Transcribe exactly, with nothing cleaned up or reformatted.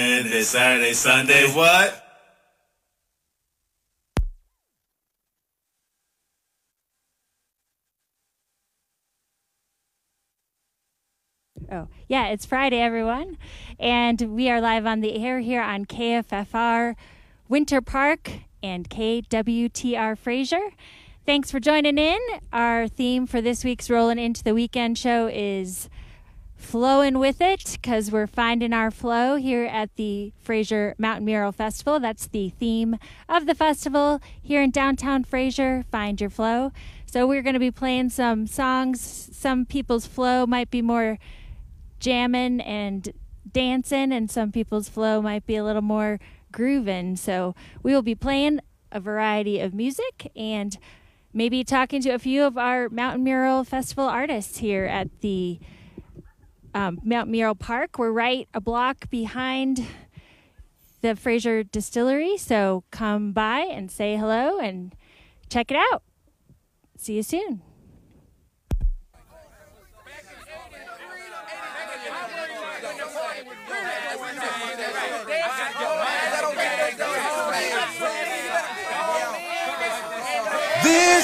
It's Saturday, Sunday, what? Oh, yeah, it's Friday, everyone. And we are live on the air here on K F F R Winter Park and K W T R Fraser. Thanks for joining in. Our theme for this week's Rollin' Into the Weekend show is Flowing with It, because we're finding our flow here at the Fraser Mountain Mural Festival. That's the theme of the festival here in downtown Fraser, Find Your Flow. So we're going to be playing some songs. Some people's flow might be more jamming and dancing, and some people's flow might be a little more grooving. So we will be playing a variety of music and maybe talking to a few of our Mountain Mural Festival artists here at the Um, Mount Mural Park. We're right a block behind the Fraser Distillery, so come by and say hello and check it out. See you soon.